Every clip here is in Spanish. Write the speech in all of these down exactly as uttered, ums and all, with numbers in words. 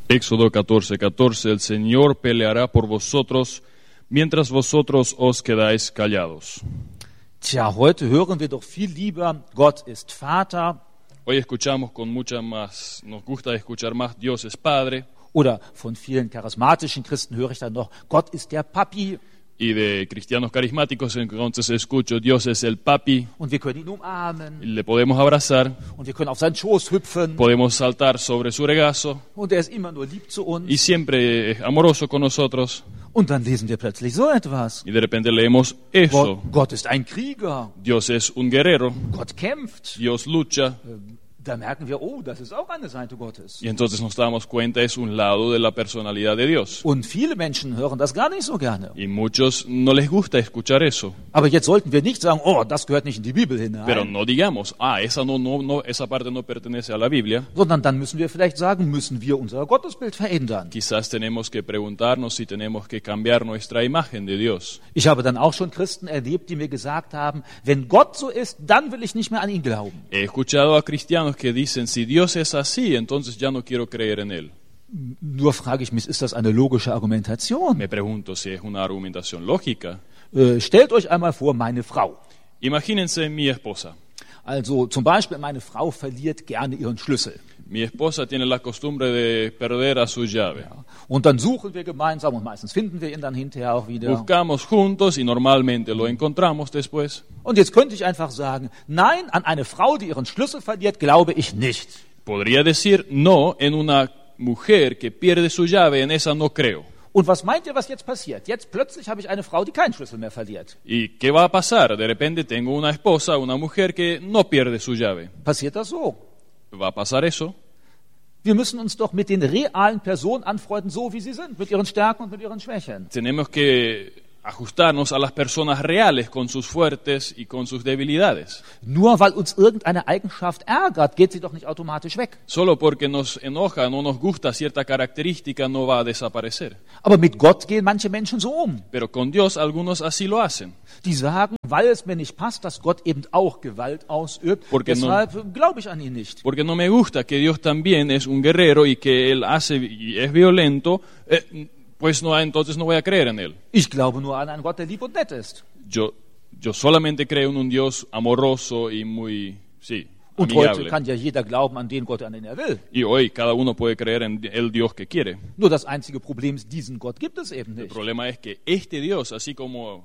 Éxodo catorce, catorce, el Señor peleará por vosotros, mientras vosotros os quedáis callados. Tja, heute hören wir doch viel lieber, Gott ist Vater. Hoy escuchamos con mucha más, nos gusta escuchar más, Dios es Padre. Oder von vielen charismatischen Christen höre ich dann noch, Gott ist der Papi. Y de cristianos carismáticos entonces escucho, Dios es el Papi, Und wir können ihn umarmen. y le podemos abrazar, Und wir können auf seinen Schoß hüpfen. podemos saltar sobre su regazo, Und er ist immer nur lieb zu uns. y siempre es amoroso con nosotros. Und dann lesen wir plötzlich so etwas. Y de repente leemos eso, Gott, Gott ist ein Krieger. Dios es un guerrero, Gott kämpft. Dios lucha. Da merken wir, oh, das ist auch eine Seite Gottes. Y entonces nos damos cuenta, es un lado de la personalidad de Dios. Und viele Menschen hören das gar nicht so gerne. Y muchos no les gusta escuchar eso. Aber jetzt sollten wir nicht sagen, oh, das gehört nicht in die Bibel hinein. Pero no digamos, ah, esa, no, no, no, esa parte no pertenece a la Biblia. Sondern dann müssen wir vielleicht sagen, müssen wir unser Gottesbild verändern. Quizás tenemos que preguntarnos si tenemos que cambiar nuestra imagen de Dios. Ich habe dann auch schon Christen erlebt, die mir gesagt haben, wenn Gott so ist, dann will ich nicht mehr an ihn glauben. He escuchado a cristianos que dicen, si Dios es así, entonces ya no quiero creer en Él. Nur frage ich mich, ist das eine logische Argumentation? Me pregunto si es una argumentación lógica. Äh, stellt euch einmal vor, meine Frau. Imagínense mi esposa. Also zum Beispiel, meine Frau verliert gerne ihren Schlüssel. Mi esposa tiene la costumbre de perder a su llave. Und dann suchen wir gemeinsam und meistens finden wir ihn dann hinterher auch wieder. Buscamos juntos y normalmente lo encontramos después. Und jetzt könnte ich einfach sagen, nein, an eine Frau, die ihren Schlüssel verliert, glaube ich nicht. Podría decir no en una mujer que pierde su llave, en esa no creo. Und was meint ihr, was jetzt passiert? Jetzt plötzlich habe ich eine Frau, die keinen Schlüssel mehr verliert. ¿Y qué va a pasar? De repente tengo una esposa, una mujer que no pierde su llave. Passiert das so? ¿Va a pasar eso? Wir müssen uns doch mit den realen Personen anfreunden, so wie sie sind, mit ihren Stärken und mit ihren Schwächen. Tenemos que ajustarnos a las personas reales con sus fuertes y con sus debilidades. Nur weil uns irgendeine Eigenschaft ärgert, geht sie doch nicht automatisch weg. Solo porque nos enoja, no nos gusta cierta característica, no va a desaparecer. Aber mit Gott gehen manche Menschen so um. Pero con Dios algunos así lo hacen. Die sagen, weil es mir nicht passt, dass Gott eben auch Gewalt ausübt, Porque no- deshalb glaube ich an ihn nicht. Porque no me gusta que Dios también es un guerrero y que Él hace y es violento, eh, pues no, entonces no voy a creer en Él. Ich glaube nur an einen Gott, der lieb und nett ist. Yo, yo solamente creo en un Dios amoroso y muy, sí, Und heute amigable. kann ja jeder glauben an den Gott, an den er will. Y hoy cada uno puede creer en el Dios que quiere. Nur das einzige Problem ist, diesen Gott gibt es eben El nicht. problema es que este Dios, así como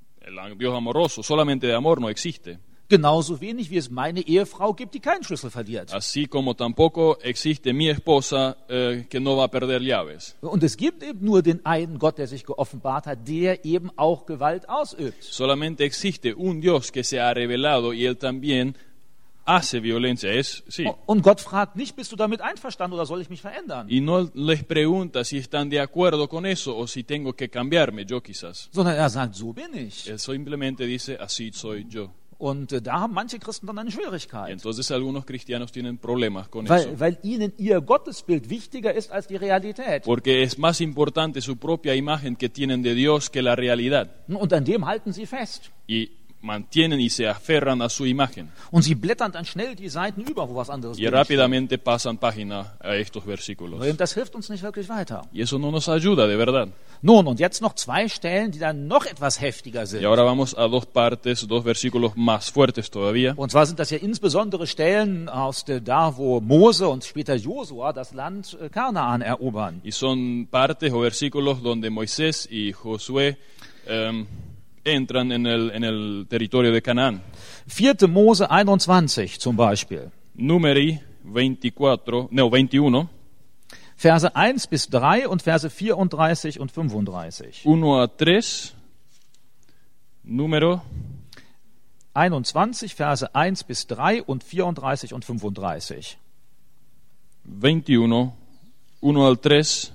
el Dios amoroso, solamente de amor no existe. Genauso wenig wie es meine Ehefrau gibt, die keinen Schlüssel verliert. Así como tampoco existe mi esposa eh, que no va a perder llaves. Und es gibt eben nur den einen Gott, der sich geoffenbart hat, der eben auch Gewalt ausübt. Solamente existe un Dios que se ha revelado y Él también hace violencia. Es, sí. Und Gott fragt nicht, bist du damit einverstanden oder soll ich mich verändern? Y no les pregunta si están de acuerdo con eso o si tengo que cambiarme, yo quizás. Sondern er sagt, so bin ich. Él simplemente dice, así soy yo. Und äh, da haben manche Christen dann eine Y Schwierigkeit. entonces algunos cristianos tienen problemas con Weil, eso. weil ihnen ihr Gottesbild wichtiger ist als die Realität. Porque es más importante su propia imagen que tienen de Dios que la realidad. Und an dem halten sie fest. Y mantienen y se aferran a su imagen. Und sie blättern dann schnell die Seiten über, wo was anderes Y drin rápidamente pasan página a estos steht. versículos. Und das hilft uns nicht wirklich weiter. Y eso no nos ayuda, de verdad. Nun, und jetzt noch zwei Stellen, die dann noch etwas heftiger sind. Y ahora vamos a dos partes, dos versículos más fuertes todavía. Und zwar sind das ja insbesondere Stellen aus der, da, wo Mose und später Josua das Land äh, Kanaan erobern. Y son partes o versículos donde Moisés y Josué em, entran en el, en el territorio de Canaán. vierte Mose einundzwanzig zum Beispiel. Numeri veinticuatro, no, veintiuno, Verse eins bis drei und Verse vierunddreißig und fünfunddreißig. uno a tres, Número einundzwanzig, Verse eins bis drei und vierunddreißig und fünfunddreißig. veintiuno, uno al tres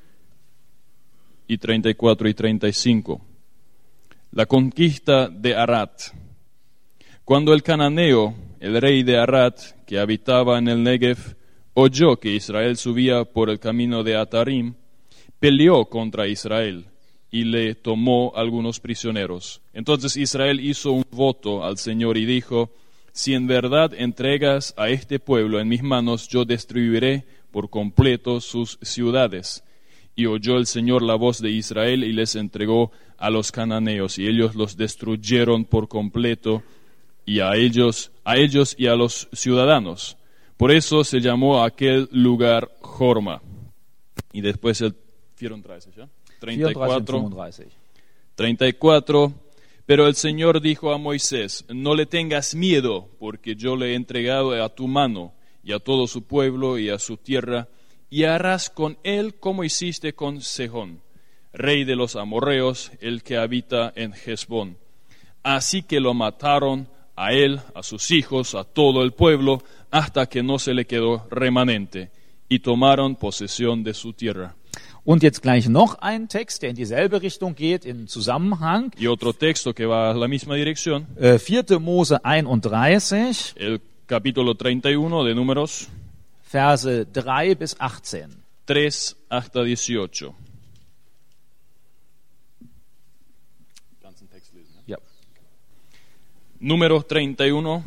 y treinta y cuatro y treinta y cinco. La conquista de Arad. Cuando el cananeo, el rey de Arad, que habitaba en el Negev, oyó que Israel subía por el camino de Atarim, peleó contra Israel y le tomó algunos prisioneros. Entonces Israel hizo un voto al Señor y dijo: si en verdad entregas a este pueblo en mis manos, yo destruiré por completo sus ciudades. Y oyó el Señor la voz de Israel y les entregó a los cananeos, y ellos los destruyeron por completo, y a ellos, a ellos y a los ciudadanos. Por eso se llamó aquel lugar Jorma. Y después el treinta y cuatro, treinta y cuatro. Pero el Señor dijo a Moisés, no le tengas miedo, porque yo le he entregado a tu mano, y a todo su pueblo, y a su tierra, y harás con él como hiciste con Sejón, rey de los amorreos, el que habita en Hesbón. Así que lo mataron a él, a sus hijos, a todo el pueblo, hasta que no se le quedó remanente, y tomaron posesión de su tierra. Und jetzt gleich noch ein Text, der in dieselbe Richtung geht, im Zusammenhang. Y otro texto que va a la misma dirección. Äh, vierte Mose einunddreißig. El capítulo treinta y uno de Números. Verse drei bis achtzehn. tres hasta dieciocho. Ja. Números treinta y uno,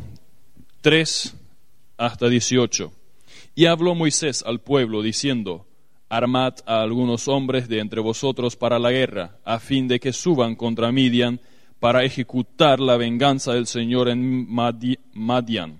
tres hasta dieciocho. Y habló Moisés al pueblo diciendo, armad a algunos hombres de entre vosotros para la guerra, a fin de que suban contra Midian para ejecutar la venganza del Señor en Madi- Madián.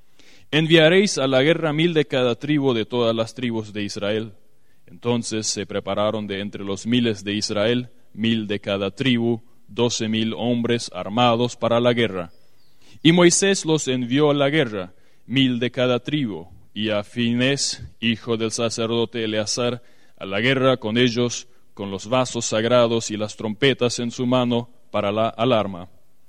Enviaréis a la guerra mil de cada tribu de todas las tribus de Israel. Entonces se prepararon de entre los miles de Israel, mil de cada tribu, doce mil hombres armados para la guerra. Y Moisés los envió a la guerra, mil de cada tribu, y a Finés, hijo del sacerdote Eleazar, a la guerra con ellos, con los vasos sagrados y las trompetas en su mano para la alarma.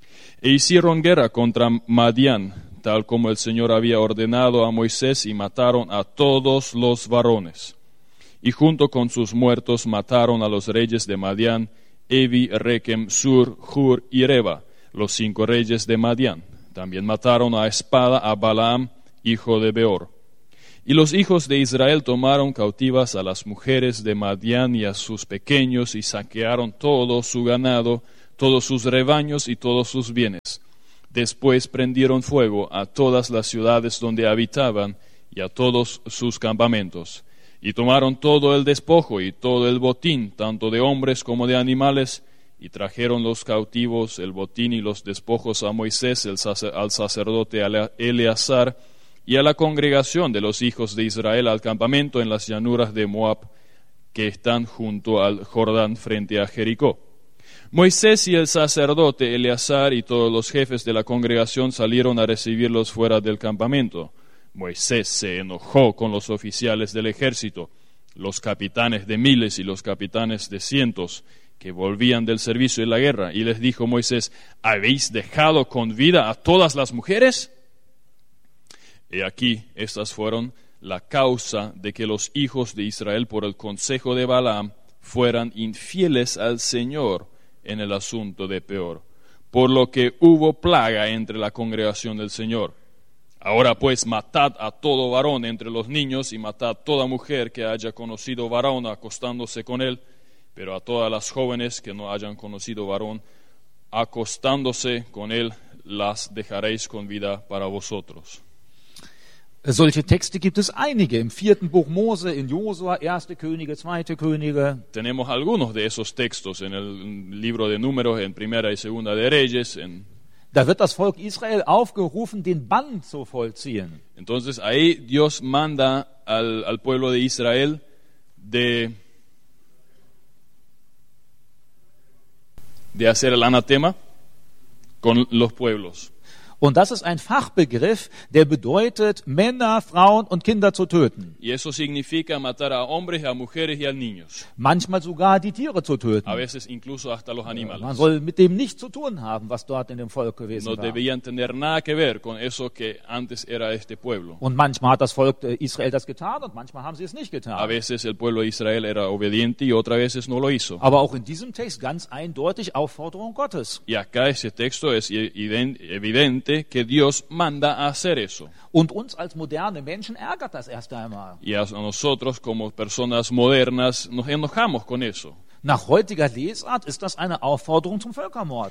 E hicieron guerra contra Madián, tal como el Señor había ordenado a Moisés, y mataron a todos los varones. Y junto con sus muertos mataron a los reyes de Madián, Evi, Rekem, Sur, Hur y Reba, los cinco reyes de Madián. También mataron a espada a Balaam, hijo de Beor. Y los hijos de Israel tomaron cautivas a las mujeres de Madián y a sus pequeños, y saquearon todo su ganado, todos sus rebaños y todos sus bienes. Después prendieron fuego a todas las ciudades donde habitaban y a todos sus campamentos. Y tomaron todo el despojo y todo el botín, tanto de hombres como de animales, y trajeron los cautivos, el botín y los despojos a Moisés, el sacer, al sacerdote Eleazar, y a la congregación de los hijos de Israel al campamento en las llanuras de Moab, que están junto al Jordán frente a Jericó. Moisés y el sacerdote Eleazar y todos los jefes de la congregación salieron a recibirlos fuera del campamento. Moisés se enojó con los oficiales del ejército, los capitanes de miles y los capitanes de cientos, que volvían del servicio de la guerra, y les dijo Moisés, ¿habéis dejado con vida a todas las mujeres? Y aquí estas fueron la causa de que los hijos de Israel, por el consejo de Balaam, fueran infieles al Señor en el asunto de Peor, por lo que hubo plaga entre la congregación del Señor. Ahora pues matad a todo varón entre los niños, y matad toda mujer que haya conocido varón acostándose con él, pero a todas las jóvenes que no hayan conocido varón acostándose con él, las dejaréis con vida para vosotros. Solche Texte gibt es einige im vierten Buch Mose, in Josua, erste Könige, zweite Könige. Tenemos algunos de esos textos en el libro de Números, en Primera y Segunda de Reyes. En... Da wird das Volk Israel aufgerufen, den Bann zu vollziehen. Entonces ahí Dios manda al, al pueblo de Israel de, de hacer el anatema con los pueblos. Und das ist ein Fachbegriff, der bedeutet, Männer, Frauen und Kinder zu töten. Y eso significa matar a hombres, a mujeres y a niños. Manchmal sogar die Tiere zu töten. A veces incluso hasta los animales. Man soll mit dem nichts zu tun haben, was dort in dem Volk gewesen No war. debían tener nada que ver con eso que antes era este pueblo. Und manchmal hat das Volk Israel das getan und manchmal haben sie es nicht getan. A veces el pueblo de Israel era obediente y otras veces no lo hizo. Aber auch in diesem Text ganz eindeutig Aufforderung Gottes. Y acá ese texto es evidente que Dios manda a hacer eso. Und uns als moderne Menschen ärgert das erst einmal. Y a nosotros como personas modernas nos enojamos con eso. Nach heutiger Lesart ist das eine Aufforderung zum Völkermord.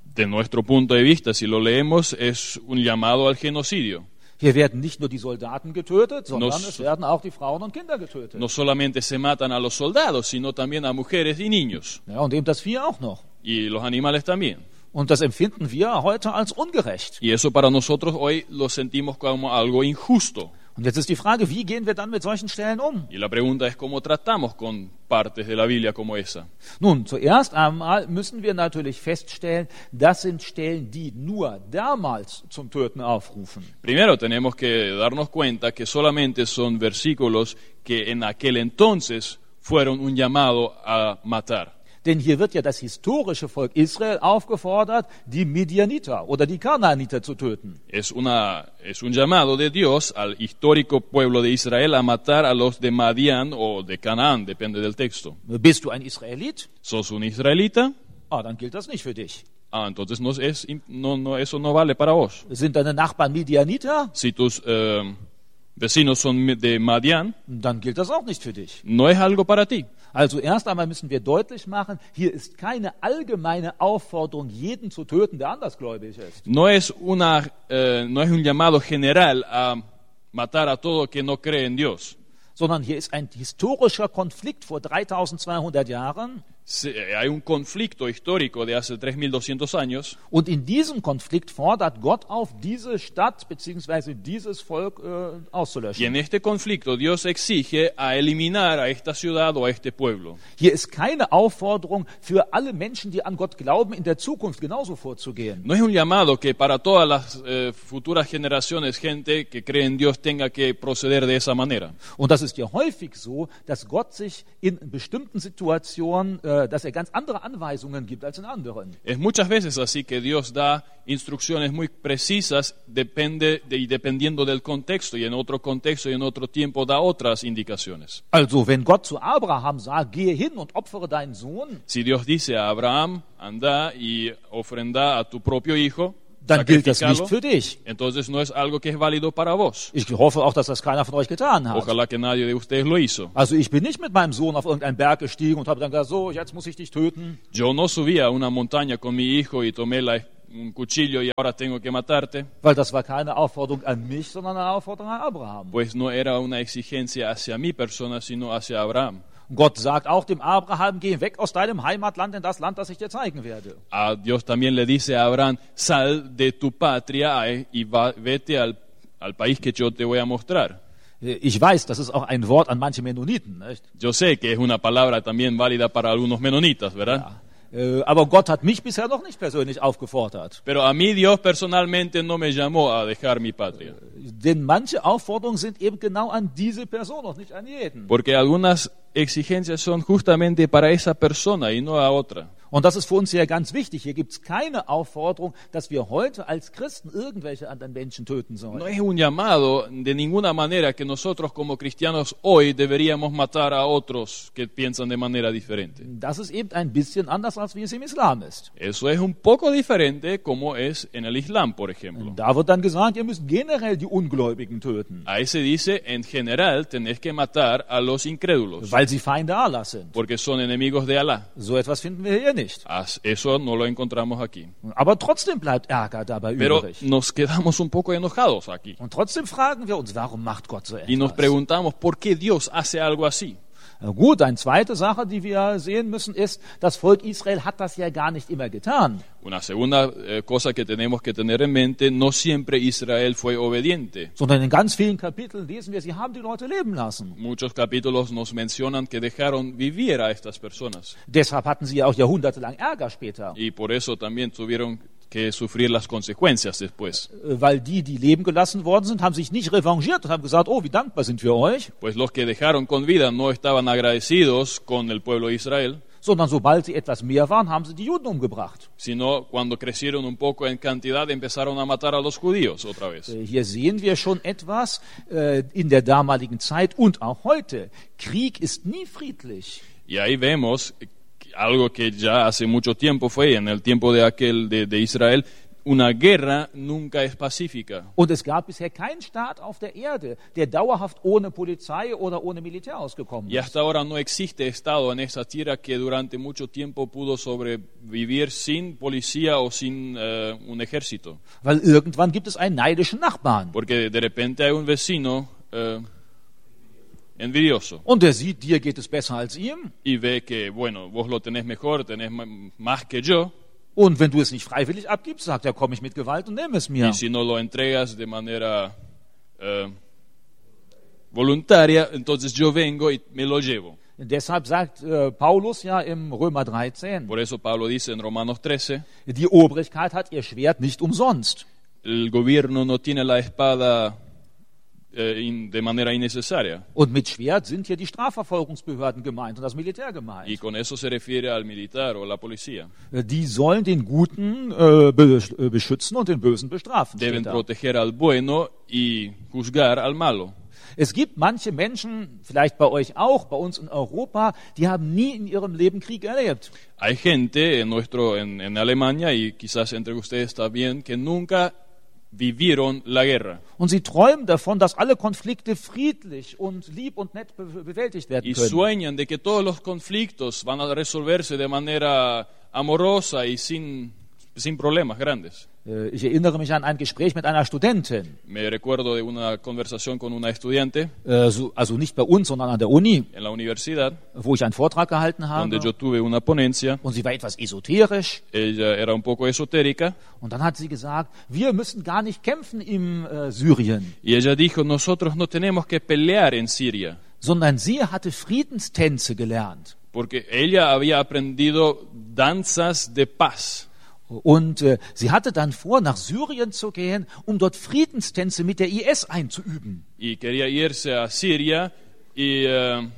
De nuestro punto de vista, si lo leemos, es un llamado al genocidio. Hier werden nicht nur die Soldaten getötet, sondern Nos- es werden auch die Frauen und Kinder getötet. No solamente se matan a los soldados, sino también a mujeres y niños, Ja, und eben das Vieh auch noch. y los animales también. Und das empfinden wir heute als ungerecht. Y eso para nosotros hoy lo sentimos como algo injusto. Und jetzt ist die Frage, wie gehen wir dann mit solchen Stellen um? Y la pregunta es cómo tratamos con partes de la Biblia como esa. Nun, zuerst einmal müssen wir natürlich feststellen, das sind Stellen, die nur damals zum Töten aufrufen. Primero tenemos que darnos cuenta que solamente son versículos que en aquel entonces fueron un llamado a matar. Denn hier wird ja das historische Volk Israel aufgefordert, die Midianiter oder die Kanaaniter zu töten. Es, una, es un llamado de Dios al histórico pueblo de Israel a matar a los de Madián o de Canaán, depende del texto. Bist du ein Israelit? ¿Sos un israelita? Ah, dann gilt das nicht für dich. Ah, entonces no es, no, no, eso no vale para vos. Sind deine Nachbarn Midianiter? Si tus eh, vecinos son de Madián, Dann gilt das auch nicht für dich. no es algo para ti. Also erst einmal müssen wir deutlich machen, hier ist keine allgemeine Aufforderung, jeden zu töten, der andersgläubig ist. No es, una, eh, no es un llamado general a matar a todo que no cree en Dios. Sondern hier ist ein historischer Konflikt vor dreitausendzweihundert Jahren. Se- Hay un conflicto histórico de hace tres mil doscientos años Und in diesem Konflikt fordert Gott auf, diese Stadt bzw. dieses Volk äh, y auszulöschen. en este conflicto Dios exige a eliminar a esta ciudad o a este pueblo. Hier ist keine Aufforderung für alle Menschen, die an Gott glauben, in der Zukunft genauso vorzugehen. No es un llamado que para todas las eh, futuras generaciones gente que cree en Dios tenga que proceder de esa manera. Und das ist ja häufig so, dass Gott sich in bestimmten Situationen, äh, dass er ganz andere Anweisungen gibt als in anderen. Es muchas veces así que Dios da instrucciones muy precisas depende de, y dependiendo del contexto, y en otro contexto y en otro tiempo da otras indicaciones. Also wenn Gott zu Abraham sagt, gehe hin und opfere deinen Sohn, Si Dios dice a Abraham, anda y ofrenda a tu propio hijo, dann gilt das nicht sacrificalo, für dich. entonces no es algo que es válido para vos. Ich hoffe auch, dass das keiner von euch getan hat. Ojalá que nadie de ustedes lo hizo. Also ich bin nicht mit meinem Sohn auf irgendeinen Berg gestiegen und habe dann gesagt, so, jetzt muss ich dich töten. Yo no subí a una montaña con mi hijo y tomé la- un cuchillo y ahora tengo que matarte, Weil das war keine Aufforderung an mich, sondern eine Aufforderung an Abraham. pues no era una exigencia hacia mi persona, sino hacia Abraham. Gott sagt auch dem Abraham, geh weg aus deinem Heimatland in das Land, das ich dir zeigen werde. A Dios también le dice a Abraham, sal de tu patria eh, y va- vete al, al país que yo te voy a mostrar. Ich weiß, das ist auch ein Wort an manche Mennoniten, nicht? Yo sé que es una palabra también válida para algunos menonitas, ¿verdad? Äh, Aber Gott hat mich bisher noch nicht persönlich aufgefordert. Pero a mí Dios personalmente no me llamó a dejar mi patria. Denn manche Aufforderungen sind eben genau an diese Person und nicht an jeden. Porque algunas exigencias son justamente para esa persona y no a otra. Und das ist für uns ja ganz wichtig. Hier gibt es keine Aufforderung, dass wir heute als Christen irgendwelche anderen Menschen töten No sollen. es un llamado de ninguna manera que nosotros como cristianos hoy deberíamos matar a otros que piensan de manera diferente. Das ist eben ein bisschen anders, als wie es im Islam ist. Eso es un poco diferente como es en el Islam, por ejemplo. Da wird dann gesagt, ihr müsst generell die Ungläubigen töten, Ahí se dice, en general, tenés que matar a los incrédulos, weil sie Feinde Allahs sind. porque son enemigos de Alá. So etwas finden wir hier nicht. As- Eso no lo encontramos aquí. Aber trotzdem bleibt Ärger dabei Pero übrig. nos quedamos un poco enojados aquí. Und trotzdem fragen wir uns, warum macht Gott so Y nos etwas? preguntamos, ¿por qué Dios hace algo así? Na gut, eine zweite Sache, die wir sehen müssen, ist, das Volk Israel hat das ja gar nicht immer getan. Una segunda eh, cosa que tenemos que tener en mente, no siempre Israel fue obediente. Sondern in ganz vielen Kapiteln lesen wir, sie haben die Leute leben lassen. Muchos capítulos nos mencionan que dejaron vivir a estas personas Deshalb hatten sie ja auch jahrhundertelang Ärger später. y por eso también tuvieron que sufrir las consecuencias después. Äh, Weil die, die leben gelassen worden sind, haben sich nicht revanchiert und haben gesagt, oh, wie dankbar sind wir euch. Pues los que dejaron con vida no estaban agradecidos con el pueblo de Israel, Sondern sobald sie etwas mehr waren, haben sie die Juden umgebracht. sino cuando crecieron un poco en cantidad empezaron a matar a los judíos otra vez. Äh, Hier sehen wir schon etwas äh, in der damaligen Zeit und auch heute. Krieg ist nie friedlich. Y ahí vemos algo que ya hace mucho tiempo fue, en el tiempo de aquel de, de Israel, una guerra nunca es pacífica. Und es gab bisher keinen Staat auf der Erde, der dauerhaft ohne Polizei oder ohne Militär ausgekommen Y ist. hasta ahora no existe Estado en esa tierra que durante mucho tiempo pudo sobrevivir sin policía o sin eh, un ejército. Weil irgendwann gibt es einen neidischen Nachbarn. Porque de repente hay un vecino eh, envidioso Und der sieht, dir geht es besser als ihm. y ve que, bueno, vos lo tenés mejor, tenés ma- más que yo, Und wenn du es nicht freiwillig abgibst, sagt er, komme ich mit Gewalt und nehme es mir. y si no lo entregas de manera eh, voluntaria, entonces yo vengo y me lo llevo. Deshalb sagt äh, Paulus ja im Römer dreizehn, Por eso Pablo dice en Romanos trece, die Obrigkeit hat ihr Schwert nicht umsonst. el gobierno no tiene la espada eh, in- de manera innecesaria. Und mit Schwert sind hier die Strafverfolgungsbehörden gemeint und das Militär Y gemeint. con eso se refiere al militar o la policía. Äh, Die sollen den Guten äh, be äh, beschützen und den Bösen bestrafen. Deben steht da. proteger al bueno y juzgar al malo. Es gibt manche Menschen, vielleicht bei euch auch, bei uns in Europa, die haben nie in ihrem Leben Krieg erlebt. Hay gente en, nuestro, en, en Alemania y quizás entre ustedes también que nunca vivieron la guerra Und sie träumen davon, dass alle Konflikte friedlich und lieb und nett be bewältigt werden y können. sueñan de que todos los conflictos van a resolverse de manera amorosa y sin, sin problemas grandes. Äh, Ich erinnere mich an ein Gespräch mit einer Studentin, Me recuerdo de una conversación con una estudiante äh, so- also nicht bei uns, sondern an der Uni, en la universidad wo ich einen Vortrag gehalten donde habe. yo tuve una ponencia. Und sie war etwas esoterisch. Ella era un poco esotérica Und dann hat sie gesagt, wir müssen gar nicht kämpfen im äh, Syrien, y ella dijo, nosotros no tenemos que pelear en Siria, sondern sie hatte Friedenstänze gelernt. porque ella había aprendido danzas de paz. Und äh, sie hatte dann vor, nach Syrien zu gehen, um dort Friedenstänze mit der I S einzuüben. Y quería irse a Siria y eh,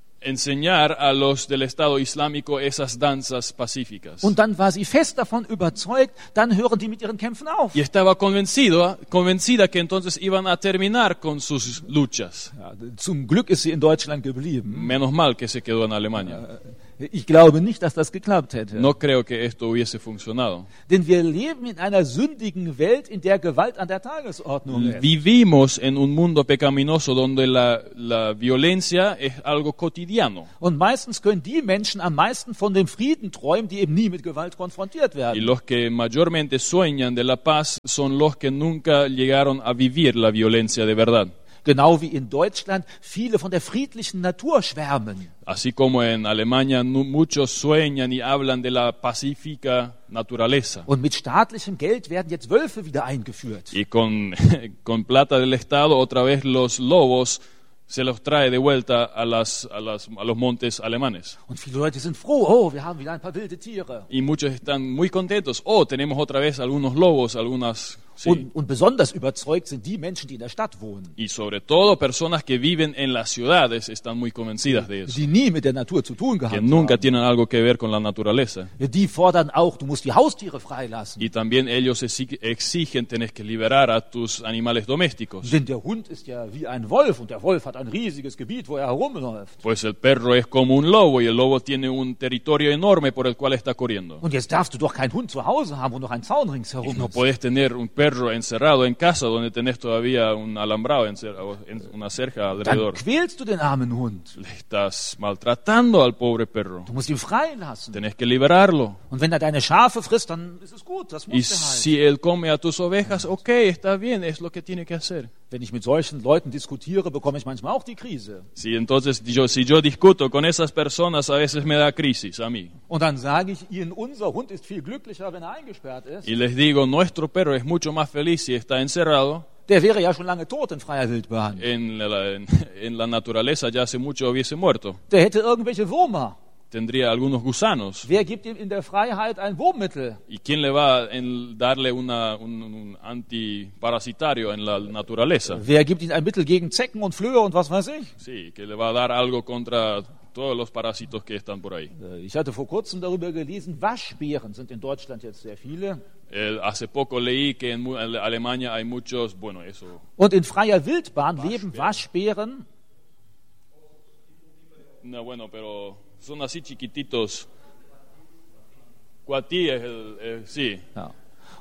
enseñar a los del Estado Islámico esas danzas pacíficas. Und dann war sie fest davon überzeugt, dann hören die mit ihren Kämpfen auf. Y estaba convencido, convencida que entonces iban a terminar con sus luchas. Ja, zum Glück ist sie in Deutschland geblieben. Menos mal que se quedó en Alemania. Ich glaube nicht, dass das geklappt hätte. No creo que esto hubiese funcionado. Denn wir leben in einer sündigen Welt, in der Gewalt an der Tagesordnung ist. Vivimos en un mundo pecaminoso donde la, la violencia es algo cotidiano. Und meistens können die Menschen am meisten von dem Frieden träumen, die eben nie mit Gewalt konfrontiert Y werden. los que mayormente sueñan de la paz son los que nunca llegaron a vivir la violencia de verdad. Genau wie in Deutschland viele von der friedlichen Natur schwärmen. Así como en Alemania nu- muchos sueñan y hablan de la pacífica naturaleza. Und mit staatlichem Geld werden jetzt Wölfe wieder eingeführt. Y con, con plata del Estado otra vez los lobos se los trae de vuelta a, las, a, las, a los montes alemanes. Und viele Leute sind froh, oh, wir haben wieder ein paar wilde Tiere. Y muchos están muy contentos. Oh, tenemos otra vez algunos lobos, algunas... sí. Und, und besonders überzeugt sind die Menschen, die in der Stadt wohnen, Y sobre todo personas que viven en las ciudades están muy convencidas de eso. die nie mit der Natur zu tun Que gehabt nunca haben. tienen algo que ver con la naturaleza. Die fordern auch, du musst die Haustiere freilassen. Y también ellos exi- exigen, tenés que liberar a tus animales domésticos. Denn der Hund ist ja wie ein Wolf und der Wolf hat ein riesiges Gebiet, wo er herumläuft. Pues el perro es como un lobo y el lobo tiene un territorio enorme por el cual está corriendo. Und jetzt darfst du doch keinen Hund zu Hause haben, wo noch ein Zaun ringsherum No ist. puedes tener un perro encerrado en casa donde tenés todavía un alambrado, encer- o en- una cerca Dann alrededor. quälst du den armen Hund. Le estás maltratando al pobre perro. Du musst ihn freilassen. Tenés que liberarlo. Und wenn er deine Schafe frisst, dann ist es gut, das Y muss er halt. si él come a tus ovejas, ok, está bien, es lo que tiene que hacer. Wenn ich mit solchen Leuten diskutiere, bekomme ich manchmal auch die Krise. Si entonces yo, si yo discuto con esas personas, a veces me da crisis a mí. Und dann sage ich ihnen, unser Hund ist viel glücklicher, wenn er eingesperrt ist. Y les digo, nuestro perro es mucho más feliz si está encerrado. Der wäre ja schon lange tot in freier Wildbahn. En la, en, en la naturaleza ya hace mucho hubiese muerto. Der hätte irgendwelche Würmer. Tendría algunos gusanos. Wer gibt ihm in der Freiheit ein Wurmmittel? ¿Y quién le va a en- darle una, un, un antiparasitario en la naturaleza? Wer gibt ihm ein Mittel gegen Zecken und Flöhe und was weiß ich? Sí, que le va a dar algo contra todos los parásitos que están por ahí. Äh, Ich hatte vor kurzem darüber gelesen, Waschbären sind in Deutschland jetzt sehr viele. Eh, hace poco leí que en, mu- en Alemania hay muchos, bueno, eso, Und in freier Wildbahn leben Waschbären. no, bueno, pero son así chiquititos. Cuatí es el, eh, sí. Ja.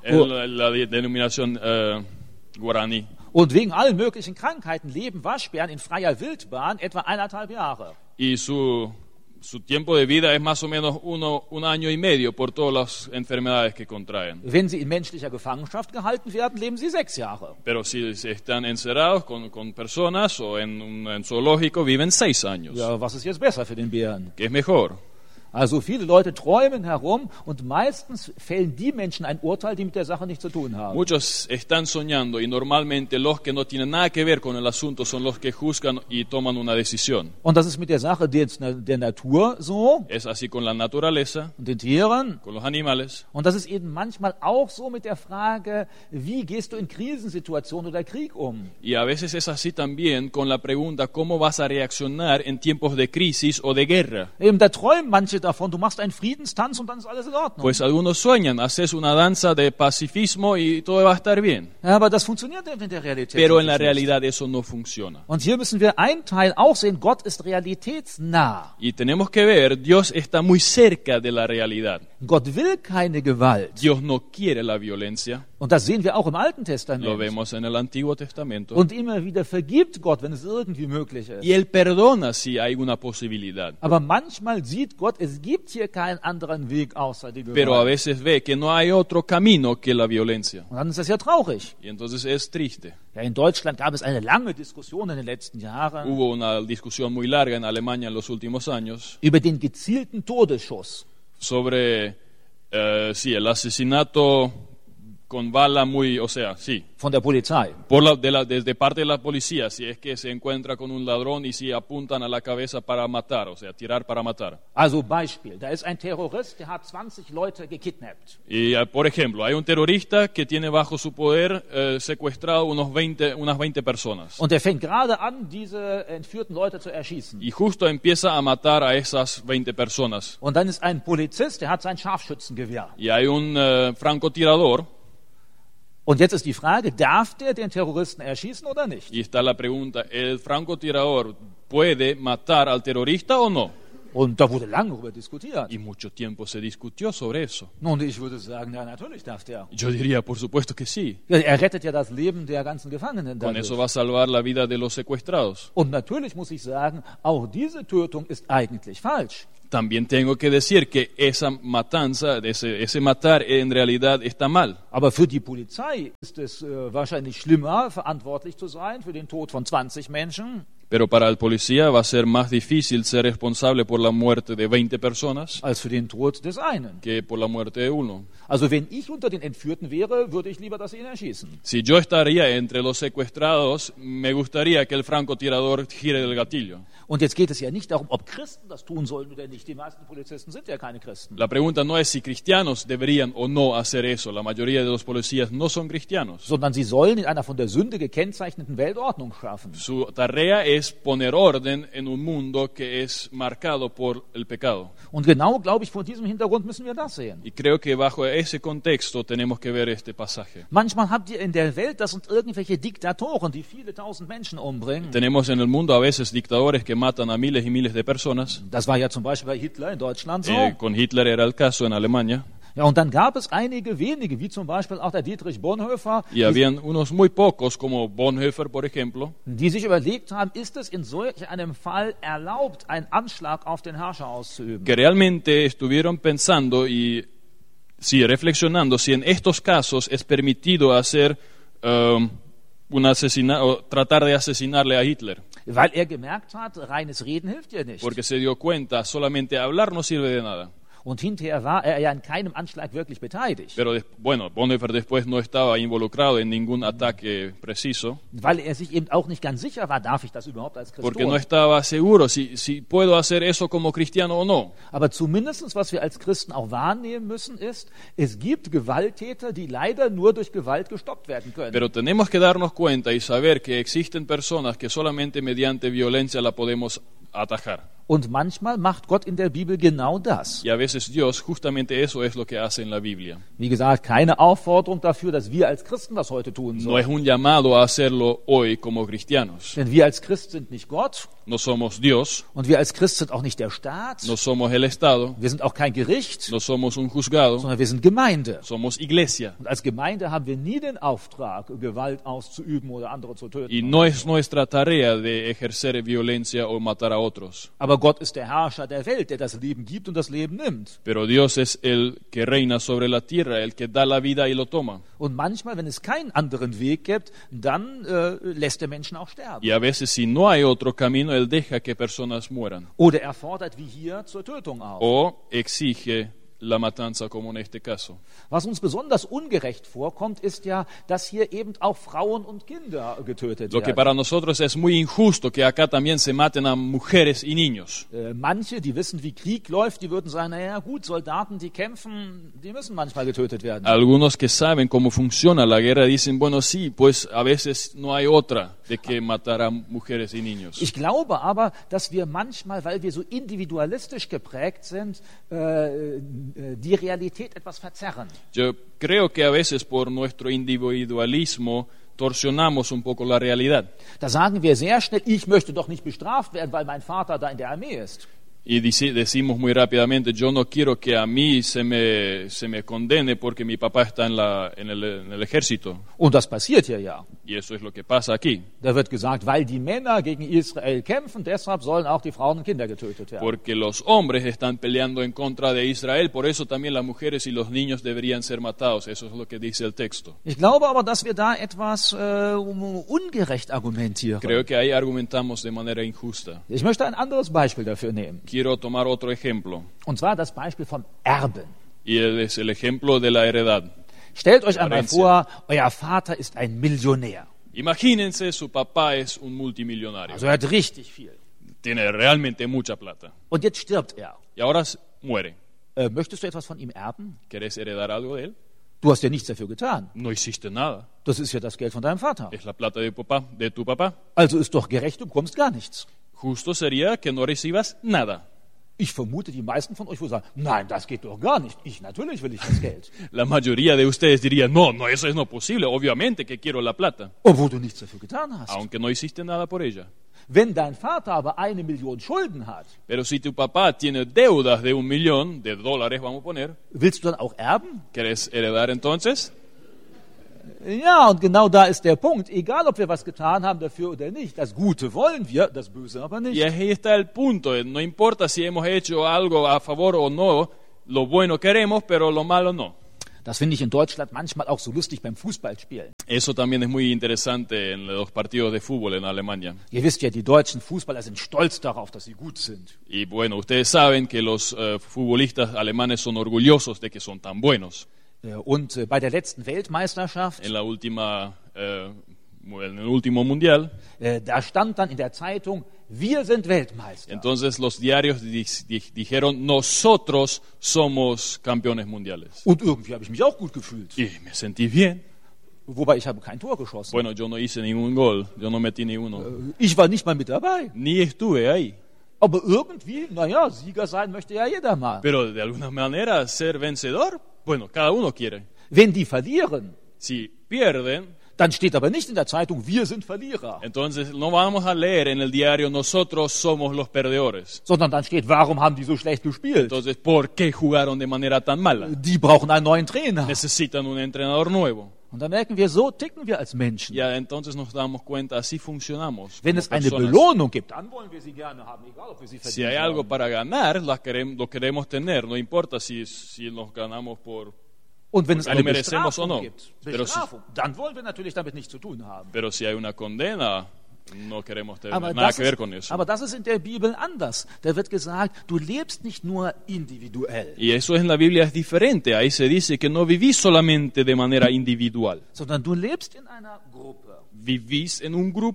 Es la, la denominación uh, guaraní. Und wegen allen möglichen Krankheiten leben Waschbären in freier Wildbahn etwa eineinhalb Jahre. Y su, su tiempo de vida es más o menos uno, un año y medio por todas las enfermedades que contraen. Wenn sie in menschlicher Gefangenschaft gehalten werden, leben sie sechs Jahre. Pero si, si están encerrados con, con personas o en un en zoológico, viven seis años. Ja, was ist jetzt besser für den Bären? ¿Qué es mejor? Also viele Leute träumen herum und meistens fällen die Menschen ein Urteil, die mit der Sache nichts zu tun haben. Muchos están soñando y normalmente los que no tienen nada que ver con el asunto son los que juzgan y toman una decisión. Und das ist mit der Sache der, der Natur so Es así con la naturaleza, und den Tieren. con los animales. Und das ist eben manchmal auch so mit der Frage, wie gehst du in Krisensituationen oder Krieg um? Y a veces es así también con la pregunta cómo vas a reaccionar en tiempos de crisis o de guerra. Eben, da träumen manche davon, du machst einen Friedenstanz und dann ist alles in Ordnung. Pues algunos sueñan, haces una danza de pacifismo y todo va a estar bien. Ja, aber das funktioniert eben in der Realität. Pero en la nicht. realidad eso no funciona. Und hier müssen wir einen Teil auch sehen, Gott ist realitätsnah. Y tenemos que ver, Dios está muy cerca de la realidad. Gott will keine Gewalt. Dios no quiere la violencia. Und das sehen wir auch im Alten Lo Testament. vemos en el Antiguo Testamento. Und immer wieder vergibt Gott, wenn es irgendwie möglich ist. Y Él perdona si hay una posibilidad. Aber manchmal sieht Gott, es gibt hier keinen anderen Weg außer die Pero a Gewalt. veces ve que no hay otro camino que la violencia. Und dann ist das ja traurig. Y entonces es triste. Ja, in Deutschland gab es eine lange Diskussion in den letzten Jahren Hubo una discusión muy larga en Alemania en los últimos años über den gezielten Todesschuss. sobre eh, sí, el asesinato con bala muy, o sea, sí, Von der Polizei. por la, de la, desde parte de la policía, si es que se encuentra con un ladrón y si apuntan a la cabeza para matar, o sea, tirar para matar. Also Beispiel, da ist ein Terrorist, der hat zwanzig Leute gekidnappt. Y, eh, por ejemplo, hay un terrorista que tiene bajo su poder eh, secuestrado unos veinte, unas veinte personas. Und der fängt gerade an, diese entführten Leute zu erschießen. Y justo empieza a matar a esas veinte personas. Und dann ist ein Polizist, der hat sein Scharfschützengewehr. Y hay un eh, francotirador. Und jetzt ist die Frage, darf der den Terroristen erschießen oder nicht? Y está la pregunta, ¿el francotirador puede matar al terrorista o no? Und da wurde lange darüber diskutiert. Y mucho tiempo se discutió sobre eso. Nun, ich würde sagen, ja, natürlich darf der. Yo diría, por supuesto que sí. Ja, er rettet ja das Leben der ganzen Gefangenen Con dadurch. eso va a salvar la vida de los secuestrados. Und natürlich muss ich sagen, auch diese Tötung ist eigentlich falsch. También tengo que decir que esa matanza, ese, ese matar en realidad está mal. Aber für die Polizei ist es äh, wahrscheinlich schlimmer, verantwortlich zu sein für den Tod von zwanzig Menschen, Pero para el policía va a ser más difícil ser responsable por la muerte de veinte personas als für den Tod des einen. que por la muerte de uno. Also wenn ich unter den Entführten wäre, würde ich lieber, dass sie ihn erschießen. Si yo estaría entre los secuestrados, me gustaría que el francotirador gire el gatillo. Und jetzt geht es ja nicht darum, ob Christen das tun sollen oder nicht. Die meisten Polizisten sind ja keine Christen. La pregunta no es si cristianos deberían o no hacer eso. La mayoría de los policías no son cristianos. Sondern sie sollen in einer von der Sünde gekennzeichneten Weltordnung schaffen. Su tarea es poner orden en un mundo que es marcado por el pecado. Und genau, glaube ich, vor diesem Hintergrund müssen wir das sehen. Y creo que bajo ese contexto tenemos que ver este pasaje. Manchmal habt ihr in der Welt, das sind irgendwelche Diktatoren, die viele tausend Menschen umbringen. Tenemos en el mundo a veces dictadores que matan a miles y miles de personas. Das war ja zum Beispiel bei Hitler in Deutschland so. Eh, con Hitler era el caso en Alemania. Ja, und dann gab es einige wenige, wie zum Beispiel auch der Dietrich Bonhoeffer, Y habían unos muy pocos, como Bonhoeffer, por ejemplo, die sich überlegt haben, ist es in solch einem Fall erlaubt, einen Anschlag auf den Herrscher auszuüben? que realmente estuvieron pensando y sí, reflexionando si en estos casos es permitido hacer um, un asesina o tratar de asesinarle a Hitler. Weil er gemerkt hat, reines Reden hilft dir nicht. Porque se dio cuenta, solamente hablar no sirve de nada. Und hinterher war er ja in keinem Anschlag wirklich beteiligt, Pero des- bueno, Bonhoeffer después no estaba involucrado en ningún ataque preciso, weil er sich eben auch nicht ganz sicher war, darf ich das überhaupt als Christ porque no tun? estaba seguro si, si puedo hacer eso como cristiano o no. Aber zumindest, was wir als Christen auch wahrnehmen müssen, ist, es gibt Gewalttäter, die leider nur durch Gewalt gestoppt werden können. Pero tenemos que darnos cuenta y saber que existen personas que solamente mediante violencia la podemos atajar. Und manchmal macht Gott in der Bibel genau das. Y a veces Dios justamente eso es lo que hace en la Biblia. Wie gesagt, keine Aufforderung dafür, dass wir als Christen das heute tun No es sollen. un llamado a hacerlo hoy como cristianos. Denn wir als Christ sind nicht Gott No somos Dios, und wir als Christ sind auch nicht der Staat. no somos el Estado, Wir sind auch kein Gericht, no somos un juzgado, sondern wir sind Gemeinde. somos iglesia. Und als Gemeinde haben wir nie den Auftrag, Gewalt auszuüben oder andere zu töten. Y no es nuestra tarea de ejercer violencia o matar a otros. Aber Gott ist der Herrscher der Welt, der das Leben gibt und das Leben nimmt. Pero Dios es el que reina sobre la tierra, el que da la vida y lo toma. Und manchmal, wenn es keinen anderen Weg gibt, dann äh, lässt der Menschen auch sterben. Y a veces si no hay otro camino, Él deja que personas mueran. Oder er fordert wie hier zur Tötung auf. O exige la matanza, como en este caso. Was uns besonders ungerecht vorkommt, ist ja, dass hier eben auch Frauen und Kinder getötet Lo que werden. para nosotros es muy injusto que acá también se maten a mujeres y niños. Äh, manche, die wissen, wie Krieg läuft, die würden sagen, naja gut, Soldaten, die kämpfen, die müssen manchmal getötet werden. Algunos que saben cómo funciona la guerra dicen, bueno, sí, pues a veces no hay otra de que matar a mujeres y niños. Ich glaube aber, dass wir manchmal, weil wir so individualistisch geprägt sind, äh, die Realität etwas verzerren. Yo creo que a veces por nuestro individualismo torsionamos un poco la realidad. Da sagen wir sehr schnell, ich möchte doch nicht bestraft werden, weil mein Vater da in der Armee ist. Y dice- decimos muy rápidamente, yo no quiero que a mí se me, se me condene porque mi papá está en, la, en, el, en el ejército. Und das passiert hier ja. Y eso es lo que pasa aquí. Da wird gesagt, weil die Männer gegen Israel kämpfen, deshalb sollen auch die Frauen und Kinder getötet werden. Porque los hombres están peleando en contra de Israel, por eso también las mujeres y los niños deberían ser matados. Eso es lo que dice el texto. Ich glaube aber, dass wir da etwas äh, ungerecht argumentieren. Creo que ahí argumentamos de manera injusta. Ich möchte ein anderes Beispiel dafür nehmen. Quiero tomar otro ejemplo. Und zwar das Beispiel vom Erben. Y es el ejemplo de la heredad. Stellt euch einmal Herencia. vor, euer Vater ist ein Millionär. Imagínense, su papá es un multimillonario. Also er hat richtig viel. Tiene realmente mucha plata. Und jetzt stirbt er. Y ahora s- muere. Äh, möchtest du etwas von ihm erben? ¿Querés heredar algo de él? Du hast ja nichts dafür getan. No hiciste nada. Das ist ja das Geld von deinem Vater. Es la plata de, papá, de tu papá. Also ist doch gerecht, du bekommst gar nichts. Justo sería que no recibas nada. Ich vermute, die meisten von euch würden sagen, nein, das geht doch gar nicht. Ich, natürlich will ich das Geld. La mayoría de ustedes dirían, no, no, eso es no posible. Obviamente que quiero la plata, Obwohl du nichts dafür getan hast. aunque no hiciste nada por ella. Wenn dein Vater aber eine Million Schulden hat, Pero si tu papá tiene deudas de un millón de dólares, vamos a poner, willst du dann auch erben? ¿querés heredar entonces? Ja, und genau da ist der Punkt. Egal, ob wir was getan haben dafür oder nicht. Das Gute wollen wir, das Böse aber Y nicht. ahí está el punto. No importa si hemos hecho algo a favor o no, lo bueno queremos, pero lo malo no. Das finde ich in Deutschland manchmal auch so lustig beim Fußballspielen. Eso también es muy interesante en los partidos de fútbol en Alemania. Ihr wisst ja, die deutschen Fußballer sind stolz darauf, dass sie gut sind. Y bueno, ustedes saben que los eh, futbolistas alemanes son orgullosos de que son tan buenos. Äh, Und äh, bei der letzten Weltmeisterschaft, En la última, eh, en el último mundial, äh, da stand dann in der Zeitung, wir sind Weltmeister. entonces los diarios di- di- dijeron, nosotros somos campeones mundiales. Und irgendwie habe ich mich auch gut gefühlt. Y me sentí bien. Wobei ich habe kein Tor geschossen. Bueno, yo no hice ningún gol, yo no metí ni uno. Ich war nicht mal mit dabei. Ni estuve ahí. Aber irgendwie, naja, Sieger sein möchte ja jeder mal. Pero de alguna manera ser vencedor, bueno, cada uno quiere. Wenn die verlieren, Si pierden, dann steht aber nicht in der Zeitung, wir sind Verlierer. entonces no vamos a leer en el diario, nosotros somos los perdedores. Sondern dann steht, warum haben die so schlecht gespielt? Entonces, ¿por qué jugaron de manera tan mala? Die brauchen einen neuen Trainer. Necesitan un entrenador nuevo. Und dann merken wir, so ticken wir als Menschen. Ya entonces nos damos cuenta, así funcionamos. Wenn como es eine personas. Belohnung gibt, dann wollen wir sie gerne haben, egal ob wir sie Si hay verdienen algo haben. para ganar, la querem- lo queremos tener. No importa si, si nos ganamos por... Und wenn es porque eine lo merecemos o Bestrafung no. gibt, Pero si- Bestrafung, dann wollen wir natürlich damit nichts zu tun haben. Pero si hay una condena, no queremos tener Aber nada das, que ver ist, con eso. aber das ist in der Bibel anders. Da wird gesagt, du lebst nicht nur individuell, Y eso en la Biblia es diferente. Ahí se dice que no vivís solamente de manera individual. sondern du lebst in einer Gruppe. Vivís en un grupo.